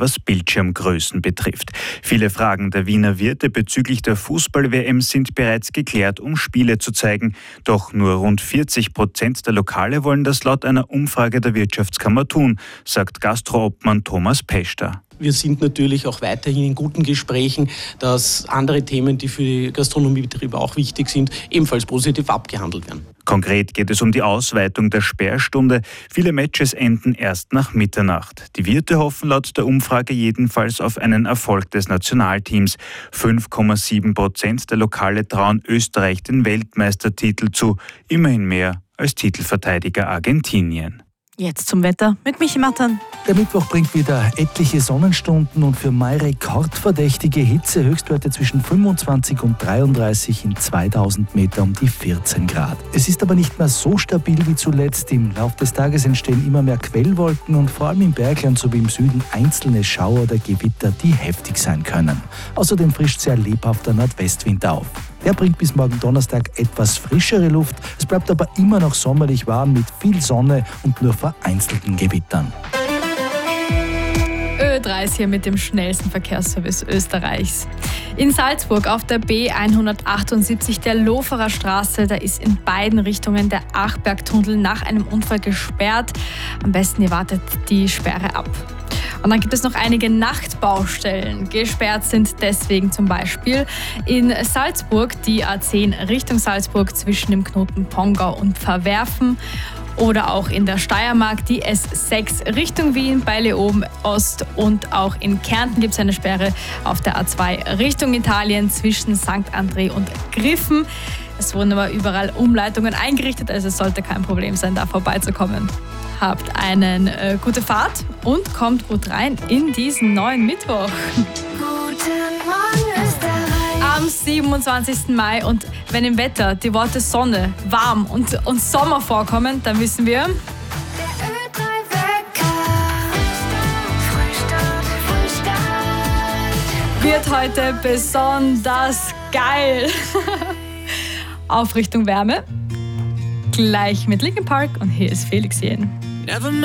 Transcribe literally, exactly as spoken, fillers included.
was Bildschirmgrößen betrifft. Viele Fragen der Wiener Wirte bezüglich der Fußball-W M sind bereits geklärt, um Spiele zu zeigen. Doch nur rund vierzig Prozent der Lokale wollen das laut einer Umfrage der Wirtschaftskammer tun, sagt Gastroobmann Thomas Pester. Wir sind natürlich auch weiterhin in guten Gesprächen, dass andere Themen, die für die Gastronomiebetriebe auch wichtig sind, ebenfalls positiv abgehandelt werden. Konkret geht es um die Ausweitung der Sperrstunde. Viele Matches enden erst nach Mitternacht. Die Wirte hoffen laut der Umfrage jedenfalls auf einen Erfolg des Nationalteams. fünf Komma sieben Prozent der Lokale trauen Österreich den Weltmeistertitel zu. Immerhin mehr als Titelverteidiger Argentinien. Jetzt zum Wetter mit Michi Mattern. Der Mittwoch bringt wieder etliche Sonnenstunden und für Mai rekordverdächtige Hitze. Höchstwerte zwischen fünfundzwanzig und dreiunddreißig in zweitausend Meter um die vierzehn Grad. Es ist aber nicht mehr so stabil wie zuletzt. Im Laufe des Tages entstehen immer mehr Quellwolken und vor allem im Bergland sowie im Süden einzelne Schauer oder Gewitter, die heftig sein können. Außerdem frischt sehr lebhafter Nordwestwind auf. Der bringt bis morgen Donnerstag etwas frischere Luft. Es bleibt aber immer noch sommerlich warm mit viel Sonne und nur vereinzelten Gewittern. Ö drei ist hier mit dem schnellsten Verkehrsservice Österreichs. In Salzburg auf der B hundertachtundsiebzig der Loferer Straße, da ist in beiden Richtungen der Achbergtunnel nach einem Unfall gesperrt. Am besten ihr wartet die Sperre ab. Und dann gibt es noch einige Nachtbaustellen. Gesperrt sind deswegen zum Beispiel in Salzburg die A zehn Richtung Salzburg zwischen dem Knoten Pongau und Pfarrwerfen. Oder auch in der Steiermark die S sechs Richtung Wien bei Leoben Ost. Und auch in Kärnten gibt es eine Sperre auf der A zwei Richtung Italien zwischen Sankt André und Griffen. Es wurden aber überall Umleitungen eingerichtet, also es sollte kein Problem sein, da vorbeizukommen. Habt eine äh, gute Fahrt und kommt gut rein in diesen neuen Mittwoch. Guten Morgen Österreich. Am siebenundzwanzigsten Mai und wenn im Wetter die Worte Sonne, warm und, und Sommer vorkommen, dann wissen wir, Der Ö drei Wecker. Frühstart, Frühstart. wird heute besonders geil. Auf Richtung Wärme. Gleich mit Linkin Park und hier ist Felix Jähn.